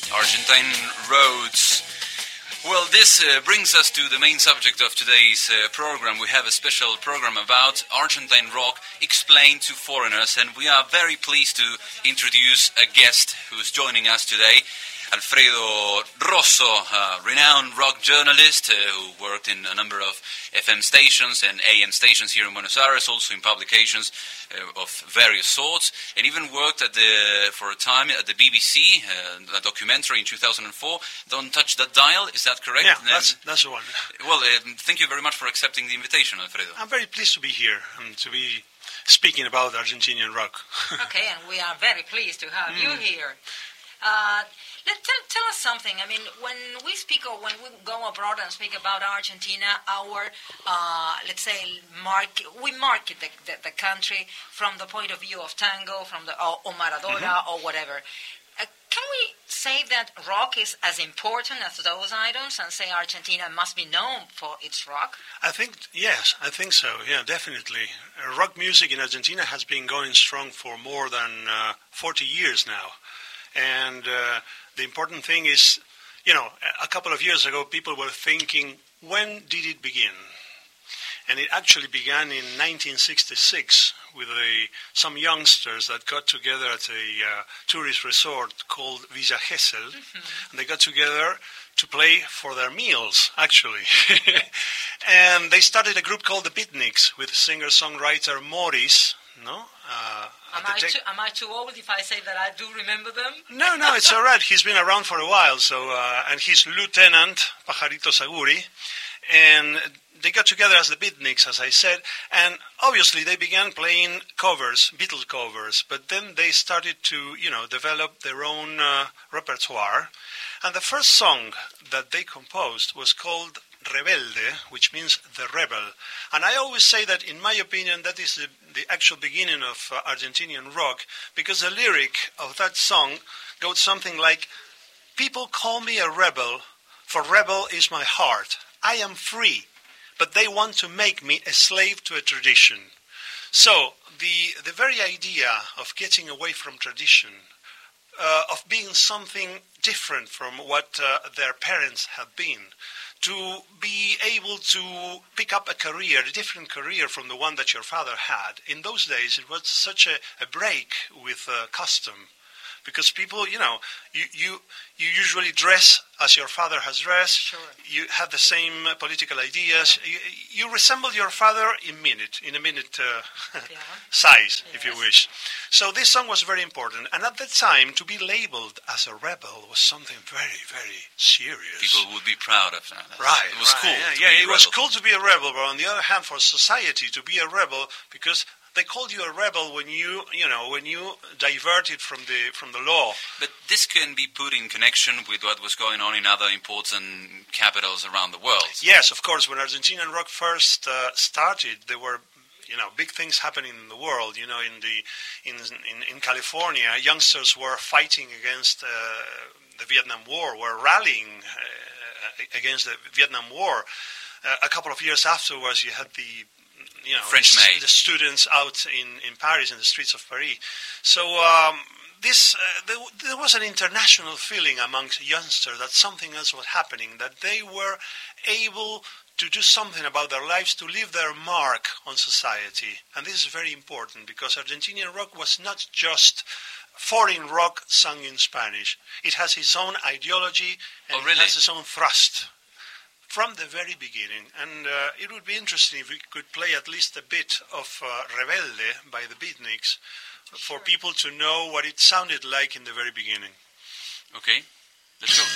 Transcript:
Argentine roads. Well, this brings us to the main subject of today's program. We have a special program about Argentine rock explained to foreigners, and we are very pleased to introduce a guest who's joining us today, Alfredo Rosso, a renowned rock journalist who worked in a number of FM stations and AM stations here in Buenos Aires, also in publications of various sorts, and even worked for a time at the BBC, a documentary in 2004, Don't Touch That Dial. Is that correct? Yeah, that's the one. Well, thank you very much for accepting the invitation, Alfredo. I'm very pleased to be here and to be speaking about Argentinian rock. Okay, and we are very pleased to have you here. Tell us something. I mean, when we speak or when we go abroad and speak about Argentina, our, let's say, we market the country from the point of view of tango, or Maradona, or whatever. Can we say that rock is as important as those items and say Argentina must be known for its rock? I think so. Yeah, definitely. Rock music in Argentina has been going strong for more than 40 years now. And the important thing is, a couple of years ago, people were thinking, when did it begin? And it actually began in 1966 with some youngsters that got together at a tourist resort called Villa Gesell. Mm-hmm. And they got together to play for their meals, actually. And they started a group called the Beatniks with singer-songwriter Morris, no? Am I too old if I say that I do remember them? No, it's all right. He's been around for a while, and he's Lieutenant Pajarito Saguri, and they got together as the Beatniks, as I said, and obviously they began playing covers, Beatles covers, but then they started to, develop their own repertoire, and the first song that they composed was called Rebelde, which means the rebel. And I always say that, in my opinion, that is the actual beginning of Argentinian rock, because the lyric of that song goes something like, people call me a rebel, for rebel is my heart. I am free, but they want to make me a slave to a tradition. So the very idea of getting away from tradition, of being something different from what their parents have been, to be able to pick up a different career from the one that your father had. In those days, it was such a break with custom. Because people, you usually dress as your father has dressed. Sure. You have the same political ideas. Yeah. You resemble your father in a minute size, if you wish. So this song was very important. And at that time, to be labeled as a rebel was something very, very serious. People would be proud of that. Right. It was cool. Yeah, it was cool to be a rebel. But on the other hand, for society to be a rebel, because they called you a rebel when you diverted from the law. But this can be put in connection with what was going on in other important capitals around the world. Yes, of course. When Argentinian rock first started, there were big things happening in the world. In California, youngsters were fighting against the Vietnam War, were rallying against the Vietnam War. A couple of years afterwards, you had the French-made. The students out in Paris, in the streets of Paris. So there was an international feeling amongst youngsters that something else was happening, that they were able to do something about their lives, to leave their mark on society. And this is very important, because Argentinian rock was not just foreign rock sung in Spanish. It has its own ideology, and it has its own thrust. From the very beginning, and it would be interesting if we could play at least a bit of Rebelde by the Beatniks for people to know what it sounded like in the very beginning. Okay, let's go.